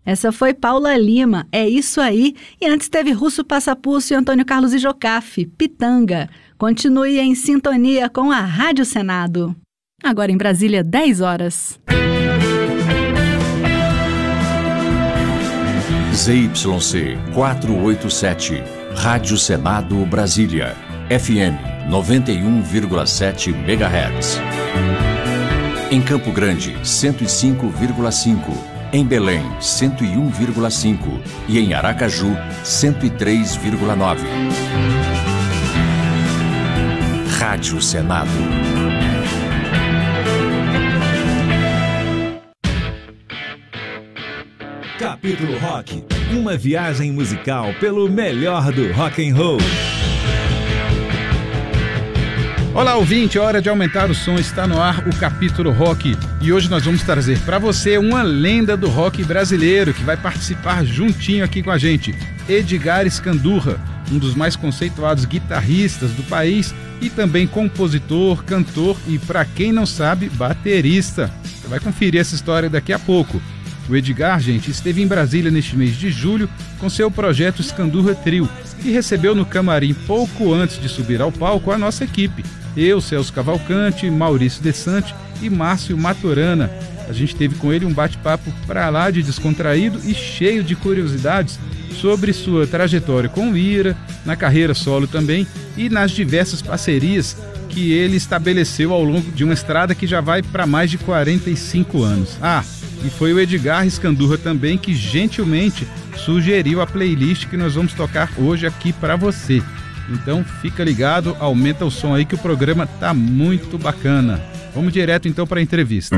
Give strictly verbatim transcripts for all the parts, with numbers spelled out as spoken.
Essa foi Paula Lima, É Isso Aí. E antes teve Russo Passapulso e Antônio Carlos e Jocafe, Pitanga. Continue em sintonia com a Rádio Senado. Agora em Brasília, dez horas. Z Y C quatrocentos e oitenta e sete, Rádio Senado Brasília, F M noventa e um vírgula sete megahertz. Em Campo Grande, cento e cinco vírgula cinco. Em Belém, cento e um vírgula cinco. E em Aracaju, cento e três vírgula nove. Rádio Senado. Capítulo Rock, uma viagem musical pelo melhor do rock and roll. Olá, ouvinte, é hora de aumentar o som, está no ar o Capítulo Rock. E hoje nós vamos trazer para você uma lenda do rock brasileiro que vai participar juntinho aqui com a gente. Edgar Scandurra, um dos mais conceituados guitarristas do país e também compositor, cantor e, para quem não sabe, baterista. Você vai conferir essa história daqui a pouco. O Edgar, gente, esteve em Brasília neste mês de julho com seu projeto Scandurra Trio e recebeu no camarim pouco antes de subir ao palco a nossa equipe. Eu, Celso Cavalcante, Maurício Desante e Márcio Maturana. A gente teve com ele um bate-papo pra lá de descontraído e cheio de curiosidades sobre sua trajetória com o Ira, na carreira solo também e nas diversas parcerias que ele estabeleceu ao longo de uma estrada que já vai para mais de quarenta e cinco anos. Ah, e foi o Edgar Scandurra também que gentilmente sugeriu a playlist que nós vamos tocar hoje aqui para você. Então fica ligado, aumenta o som aí que o programa tá muito bacana. Vamos direto então para a entrevista.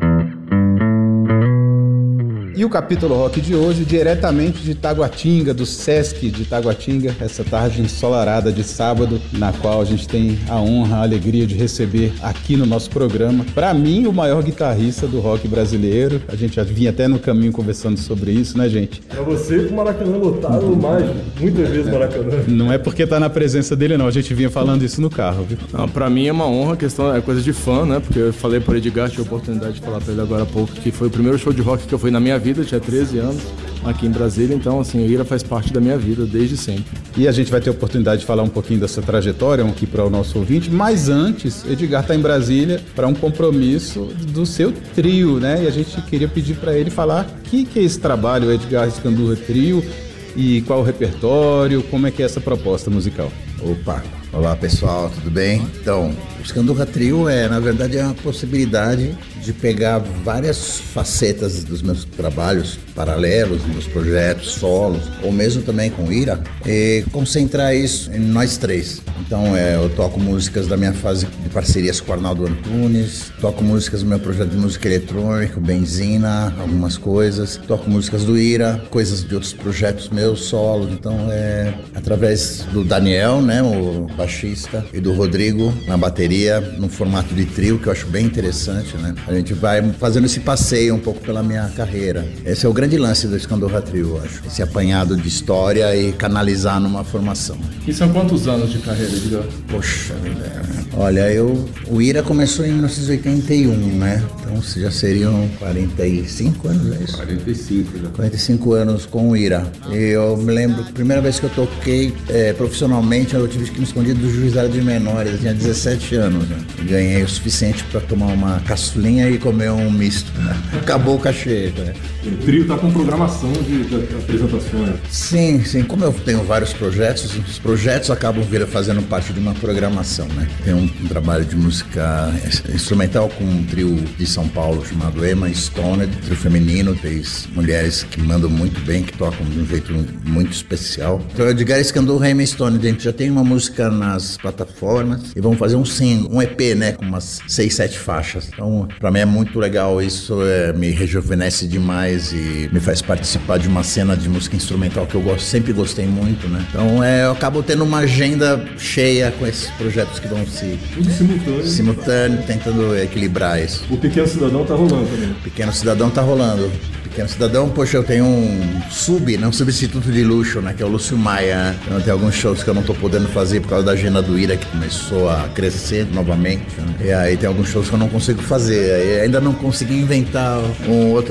E o Capítulo Rock de hoje, diretamente de Taguatinga, do Sesc de Taguatinga, essa tarde ensolarada de sábado, na qual a gente tem a honra, a alegria de receber aqui no nosso programa, para mim, o maior guitarrista do rock brasileiro. A gente já vinha até no caminho conversando sobre isso, né, gente? Pra você, o Maracanã lotado mais, muitas vezes o Maracanã. Não é porque tá na presença dele, não. A gente vinha falando isso no carro, viu? Não, pra mim é uma honra, a questão é coisa de fã, né? Porque eu falei pro Edgar, tive a oportunidade de falar pra ele agora há pouco, que foi o primeiro show de rock que eu fui na minha vida. Eu tinha treze anos aqui em Brasília, então assim, o Ira faz parte da minha vida desde sempre. E a gente vai ter a oportunidade de falar um pouquinho dessa trajetória aqui para o nosso ouvinte, mas antes, Edgar está em Brasília para um compromisso do seu trio, né? E a gente queria pedir para ele falar o que, que é esse trabalho, o Edgar Scandurra Trio, e qual o repertório, como é que é essa proposta musical. Opa, olá pessoal, tudo bem? Então, o Scandurra Trio é, na verdade, é uma possibilidade de pegar várias facetas dos meus trabalhos paralelos, meus projetos solos, ou mesmo também com Ira, e concentrar isso em nós três. Então, é, eu toco músicas da minha fase de parcerias com o Arnaldo Antunes, toco músicas do meu projeto de música eletrônica, Benzina, algumas coisas, toco músicas do Ira, coisas de outros projetos meus solos. Então, é através do Daniel, né, o baixista, e do Rodrigo na bateria, num formato de trio, que eu acho bem interessante, né? A gente vai fazendo esse passeio um pouco pela minha carreira. Esse é o grande lance do Scandurra Trio, eu acho. Esse apanhado de história e canalizar numa formação. E são quantos anos de carreira, Edgar? Poxa vida. Olha, eu... O Ira começou em mil novecentos e oitenta e um, né? Então já seriam quarenta e cinco anos, é isso? quarenta e cinco, já. quarenta e cinco anos com o Ira. E eu me lembro, a primeira vez que eu toquei é, profissionalmente, eu tive que me esconder do juizado de menores. Eu tinha dezessete anos, né? Ganhei o suficiente para tomar uma caçulinha e comer um misto. Né? Acabou o cachê, né? O trio tá com programação de, de apresentações. Sim, sim. Como eu tenho vários projetos, os projetos acabam vir fazendo parte de uma programação, né? Tem um, um trabalho de música instrumental com um trio de São Paulo chamado Emma Stoned, trio feminino, três mulheres que mandam muito bem, que tocam de um jeito muito especial. Então, o Edgar Scandurra e Emma Stoned, a gente já tem uma música nas plataformas e vamos fazer um single, um E P, né? Com umas seis, sete faixas. Então, pra mim é muito legal isso, é, me rejuvenesce demais e me faz participar de uma cena de música instrumental que eu gosto, sempre gostei muito, né? Então é, eu acabo tendo uma agenda cheia com esses projetos que vão se... Tudo simultâneo. Simultâneo, tentando equilibrar isso. O Pequeno Cidadão tá rolando também. Pequeno Cidadão tá rolando. Pequeno Cidadão, poxa, eu tenho um sub, né, um substituto de luxo, né, que é o Lúcio Maia. Então tem alguns shows que eu não tô podendo fazer por causa da agenda do Ira, que começou a crescer novamente, né? E aí tem alguns shows que eu não consigo fazer. Aí ainda não consegui inventar um outro